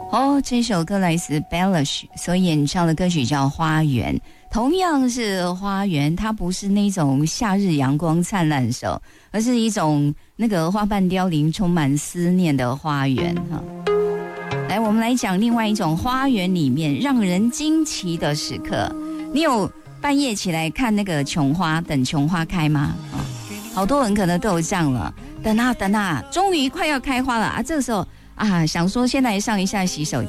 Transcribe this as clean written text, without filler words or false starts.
哦，这首歌来自 Bellush 所演唱的歌曲叫《花园》，同样是花园，它不是那种夏日阳光灿烂手，而是一种那个花瓣凋零、充满思念的花园哈。来，我们来讲另外一种花园里面让人惊奇的时刻。你有半夜起来看那个琼花，等琼花开吗？好多人可能都有这样了，等啊等啊，终于快要开花了啊！这个时候啊，想说先来上一下洗手